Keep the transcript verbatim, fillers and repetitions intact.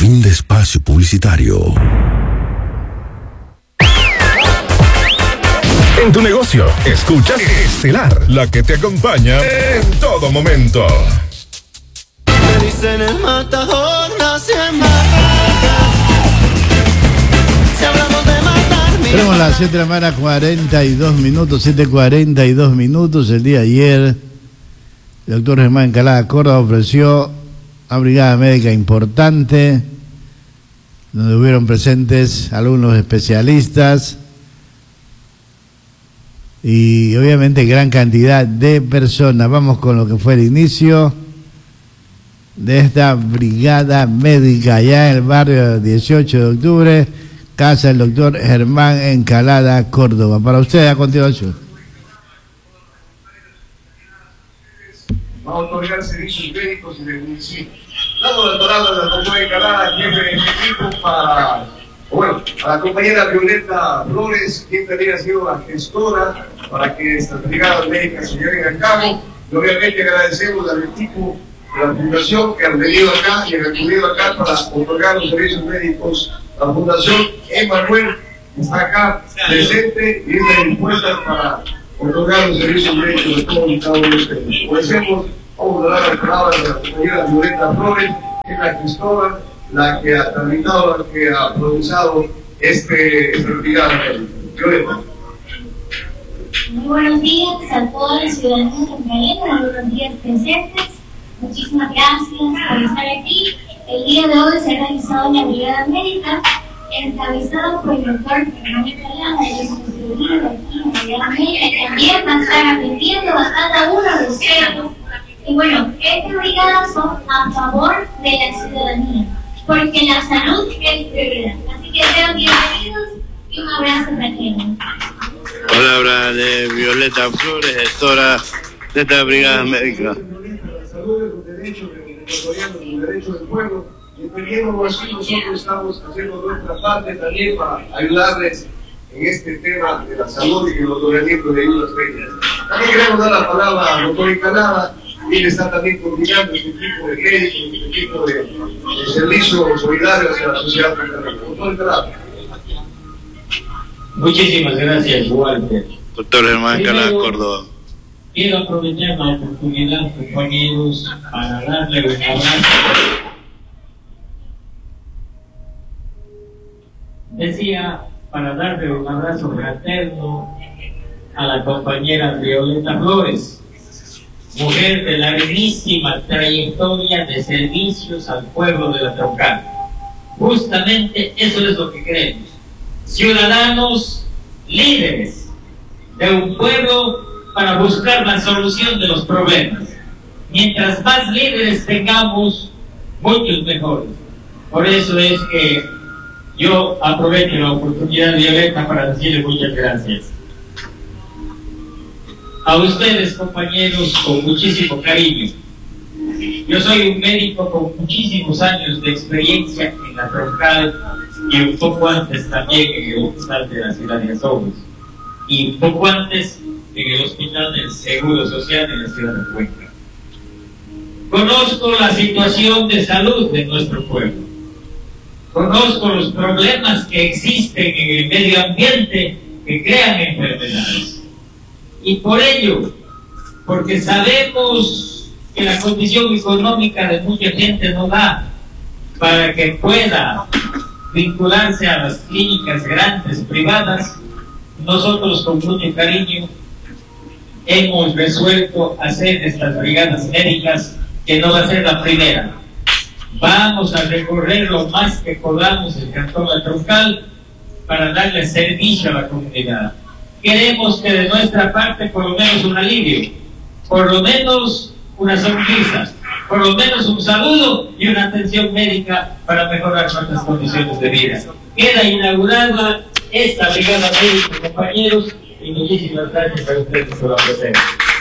Fin de espacio publicitario. En tu negocio, escuchas Estelar, la que te acompaña en todo momento. Me dicen el matador, nace en Barracas. Si hablamos de matar, tenemos las siete de la mañana, cuarenta y dos minutos, siete cuarenta y dos minutos. El día de ayer, el doctor Germán Calada Córdoba ofreció a brigada médica importante, donde hubieron presentes alumnos especialistas y obviamente gran cantidad de personas. Vamos con lo que fue el inicio de esta brigada médica allá en el barrio dieciocho de octubre, casa del doctor Germán Encalada Córdoba. Para usted a continuación. Vamos a otorgar servicios médicos en el municipio. Damos la palabra a la doctora Encalada, jefe de equipo, para, bueno, a la compañera Violeta Flores, quien también ha sido la gestora para que estas brigadas médicas se lleven a cabo. Y obviamente agradecemos al equipo de la fundación que han venido acá y han acudido acá para otorgar los servicios médicos. La fundación Emmanuel está acá presente y está dispuesta para otorgar los servicios médicos de todos y cada uno de ustedes. Como decimos, vamos a dar las palabras a la compañera Violeta Flores, que es la gestora, la que ha tramitado, la que ha procesado este, esta brigada médica. Violeta. Muy buenos días a toda la ciudadanía de Magdalena, buenos días presentes. Muchísimas gracias por estar aquí. El día de hoy se ha realizado la brigada médica, encabezada por el doctor Germán Encalada, de la Secretaría de aquí en la brigada médica, y también va a estar atendiendo a cada uno de ustedes. Y bueno, estas brigadas son a favor de la ciudadanía, porque la salud es prioridad. Así que sean bienvenidos y un abrazo fraterno. Palabra de Violeta Flores, gestora de esta brigada médica. La salud es un derecho de los ecuatorianos, un derecho del pueblo, y entendiendo así nosotros estamos haciendo nuestra parte también para ayudarles en este tema de la salud y el otorgamiento de ayudas médicas. También queremos dar la palabra al doctor Encalada, y él está también coordinando este tipo de médicos, este tipo de, de servicios solidarios hacia la sociedad francamente. Doctor Encalada. Muchísimas gracias, Walter. Doctor Germán Encalada Córdoba. Quiero aprovechar la oportunidad, compañeros, para darle un abrazo. Decía, para darle un abrazo fraterno a la compañera Violeta Flores, mujer de larguísima trayectoria de servicios al pueblo de la Troncal. Justamente eso es lo que queremos. Ciudadanos líderes de un pueblo para buscar la solución de los problemas. Mientras más líderes tengamos, muchos mejores. Por eso es que yo aprovecho la oportunidad, Violeta, para decirle muchas gracias. A ustedes, compañeros, con muchísimo cariño. Yo soy un médico con muchísimos años de experiencia en la Troncal y un poco antes también en el hospital de la ciudad de Azogues y un poco antes en el hospital del Seguro Social de la ciudad de Cuenca. Conozco la situación de salud de nuestro pueblo. Conozco los problemas que existen en el medio ambiente que crean enfermedades. Y por ello, porque sabemos que la condición económica de mucha gente no da para que pueda vincularse a las clínicas grandes privadas, nosotros con mucho cariño hemos resuelto hacer estas brigadas médicas, que no va a ser la primera. Vamos a recorrer lo más que podamos el cantón La Troncal para darle servicio a la comunidad. Queremos que de nuestra parte por lo menos un alivio, por lo menos una sonrisa, por lo menos un saludo y una atención médica para mejorar nuestras condiciones de vida. Queda inaugurada esta brigada médica, compañeros, y muchísimas gracias a ustedes por la presencia.